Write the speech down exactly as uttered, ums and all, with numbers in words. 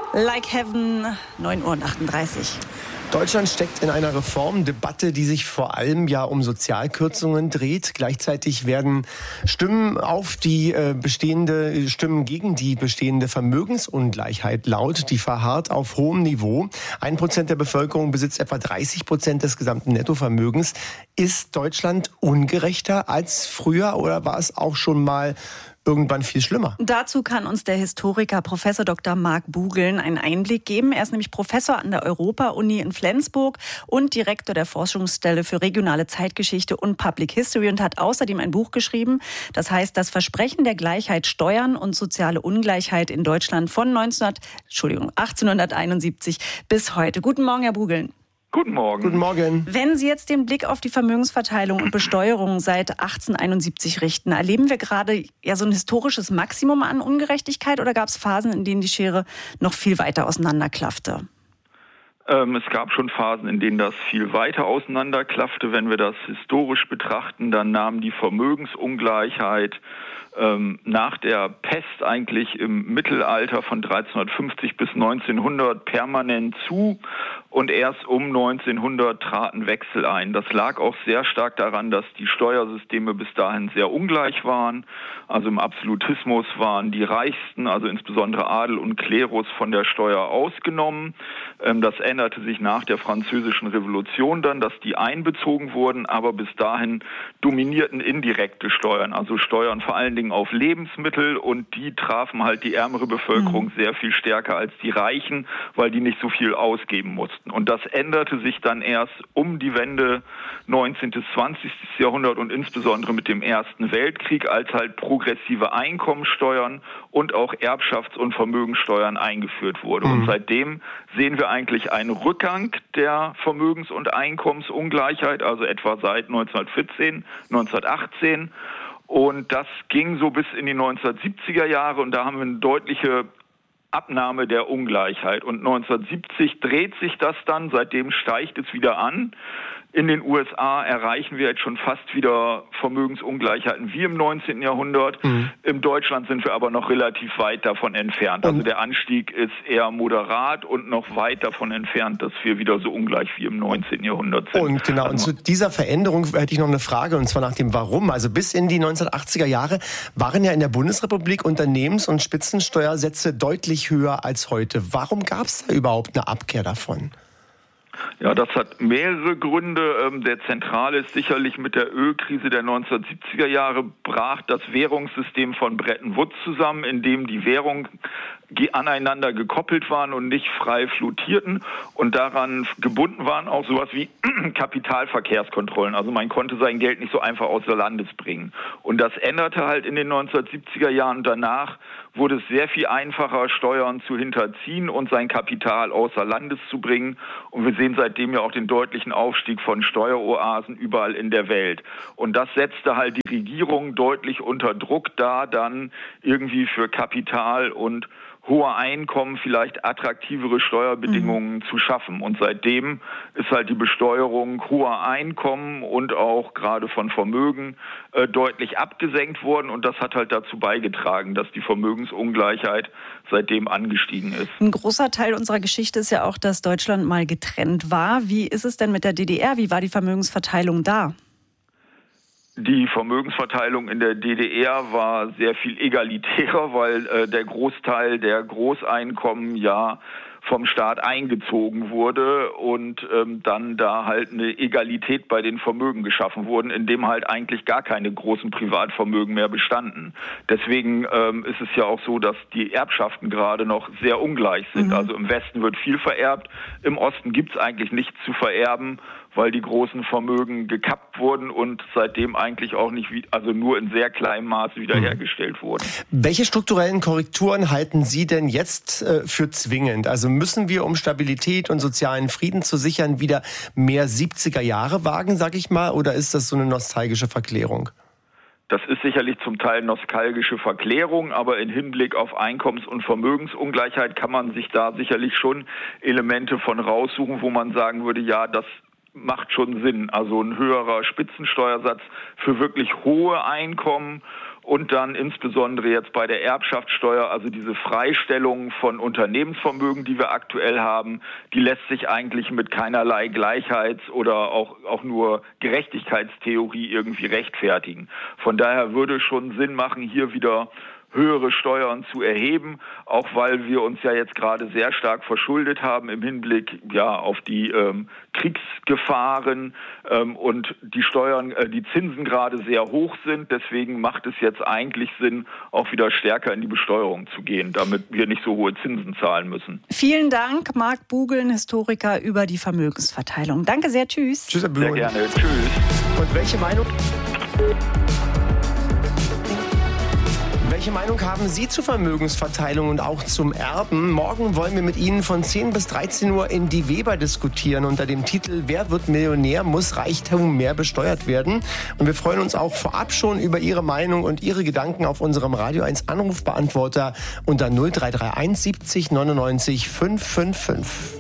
Like Heaven, neun Uhr achtunddreißig. Deutschland steckt in einer Reformdebatte, die sich vor allem ja um Sozialkürzungen dreht. Gleichzeitig werden Stimmen auf die äh, bestehende, Stimmen gegen die bestehende Vermögensungleichheit laut, die verharrt auf hohem Niveau. Ein Prozent der Bevölkerung besitzt etwa dreißig Prozent des gesamten Nettovermögens. Ist Deutschland ungerechter als früher oder war es auch schon mal irgendwann viel schlimmer? Dazu kann uns der Historiker Professor Doktor Marc Bugeln einen Einblick geben. Er ist nämlich Professor an der Europa-Uni in Flensburg und Direktor der Forschungsstelle für regionale Zeitgeschichte und Public History und hat außerdem ein Buch geschrieben. Das heißt, das Versprechen der Gleichheit, Steuern und soziale Ungleichheit in Deutschland von neunzehnhundert, Entschuldigung, achtzehnhunderteinundsiebzig bis heute. Guten Morgen, Herr Bugeln. Guten Morgen. Guten Morgen. Wenn Sie jetzt den Blick auf die Vermögensverteilung und Besteuerung seit achtzehnhunderteinundsiebzig richten, erleben wir gerade ja so ein historisches Maximum an Ungerechtigkeit oder gab es Phasen, in denen die Schere noch viel weiter auseinanderklaffte? Ähm, es gab schon Phasen, in denen das viel weiter auseinanderklaffte. Wenn wir das historisch betrachten, dann nahm die Vermögensungleichheit ähm, nach der Pest eigentlich im Mittelalter von dreizehnhundertfünfzig bis neunzehnhundert permanent zu. Und erst um neunzehnhundert traten Wechsel ein. Das lag auch sehr stark daran, dass die Steuersysteme bis dahin sehr ungleich waren. Also im Absolutismus waren die Reichsten, also insbesondere Adel und Klerus, von der Steuer ausgenommen. Das änderte sich nach der Französischen Revolution dann, dass die einbezogen wurden, aber bis dahin dominierten indirekte Steuern, also Steuern vor allen Dingen auf Lebensmittel, und die trafen halt die ärmere Bevölkerung sehr viel stärker als die Reichen, weil die nicht so viel ausgeben mussten. Und das änderte sich dann erst um die Wende neunzehnten bis zwanzigsten Jahrhundert und insbesondere mit dem Ersten Weltkrieg, als halt progressive Einkommensteuern und auch Erbschafts- und Vermögensteuern eingeführt wurde. Mhm. Und seitdem sehen wir eigentlich einen Rückgang der Vermögens- und Einkommensungleichheit, also etwa seit neunzehnhundertvierzehn, neunzehnhundertachtzehn. Und das ging so bis in die neunzehnhundertsiebziger Jahre und da haben wir eine deutliche Abnahme der Ungleichheit. Und neunzehnhundertsiebzig dreht sich das dann, seitdem steigt es wieder an. In den U S A erreichen wir jetzt schon fast wieder Vermögensungleichheiten wie im neunzehnten Jahrhundert. Mhm. In Deutschland sind wir aber noch relativ weit davon entfernt. Also der Anstieg ist eher moderat und noch weit davon entfernt, dass wir wieder so ungleich wie im neunzehnten Jahrhundert sind. Und genau, also, und zu dieser Veränderung hätte ich noch eine Frage, und zwar nach dem Warum. Also bis in die neunzehnhundertachtziger Jahre waren ja in der Bundesrepublik Unternehmens- und Spitzensteuersätze deutlich höher als heute. Warum gab es da überhaupt eine Abkehr davon? Ja, das hat mehrere Gründe. Der zentrale ist sicherlich mit der Ölkrise der neunzehnhundertsiebziger Jahre brach das Währungssystem von Bretton Woods zusammen, in dem die Währungen aneinander gekoppelt waren und nicht frei flotierten und daran gebunden waren auch sowas wie Kapitalverkehrskontrollen. Also man konnte sein Geld nicht so einfach außer Landes bringen. Und das änderte halt in den neunzehnhundertsiebziger Jahren. Danach wurde es sehr viel einfacher, Steuern zu hinterziehen und sein Kapital außer Landes zu bringen. Und wir sehen seitdem ja auch den deutlichen Aufstieg von Steueroasen überall in der Welt. Und das setzte halt die Regierung deutlich unter Druck, da dann irgendwie für Kapital und hohe Einkommen vielleicht attraktivere Steuerbedingungen mhm. zu schaffen. Und seitdem ist halt die Besteuerung hoher Einkommen und auch gerade von Vermögen äh, deutlich abgesenkt worden. Und das hat halt dazu beigetragen, dass die Vermögensungleichheit seitdem angestiegen ist. Ein großer Teil unserer Geschichte ist ja auch, dass Deutschland mal getrennt war. Wie ist es denn mit der D D R? Wie war die Vermögensverteilung da? Die Vermögensverteilung in der D D R war sehr viel egalitärer, weil äh, der Großteil der Großeinkommen ja vom Staat eingezogen wurde und ähm, dann da halt eine Egalität bei den Vermögen geschaffen wurden, in dem halt eigentlich gar keine großen Privatvermögen mehr bestanden. Deswegen ähm, ist es ja auch so, dass die Erbschaften gerade noch sehr ungleich sind. Mhm. Also im Westen wird viel vererbt, im Osten gibt es eigentlich nichts zu vererben, weil die großen Vermögen gekappt wurden und seitdem eigentlich auch nicht, also nur in sehr kleinem Maße wiederhergestellt wurden. Welche strukturellen Korrekturen halten Sie denn jetzt äh, für zwingend? Also müssen wir, um Stabilität und sozialen Frieden zu sichern, wieder mehr siebziger Jahre wagen, sag ich mal, oder ist das so eine nostalgische Verklärung? Das ist sicherlich zum Teil nostalgische Verklärung, aber im Hinblick auf Einkommens- und Vermögensungleichheit kann man sich da sicherlich schon Elemente von raussuchen, wo man sagen würde, ja, das macht schon Sinn. Also ein höherer Spitzensteuersatz für wirklich hohe Einkommen und dann insbesondere jetzt bei der Erbschaftssteuer, also diese Freistellung von Unternehmensvermögen, die wir aktuell haben, die lässt sich eigentlich mit keinerlei Gleichheits- oder auch, auch nur Gerechtigkeitstheorie irgendwie rechtfertigen. Von daher würde schon Sinn machen, hier wieder höhere Steuern zu erheben, auch weil wir uns ja jetzt gerade sehr stark verschuldet haben im Hinblick ja auf die ähm, Kriegsgefahren ähm, und die Steuern, äh, die Zinsen gerade sehr hoch sind. Deswegen macht es jetzt eigentlich Sinn, auch wieder stärker in die Besteuerung zu gehen, damit wir nicht so hohe Zinsen zahlen müssen. Vielen Dank, Marc Bugeln, Historiker über die Vermögensverteilung. Danke sehr, tschüss. Tschüss, Herr Bugeln. Sehr gerne, tschüss. Und welche Meinung... Welche Meinung haben Sie zur Vermögensverteilung und auch zum Erben? Morgen wollen wir mit Ihnen von zehn bis dreizehn Uhr in die Weber diskutieren unter dem Titel Wer wird Millionär? Muss Reichtum mehr besteuert werden? Und wir freuen uns auch vorab schon über Ihre Meinung und Ihre Gedanken auf unserem Radio eins Anrufbeantworter unter null drei drei eins siebzig neunundneunzig fünfhundertfünfundfünfzig.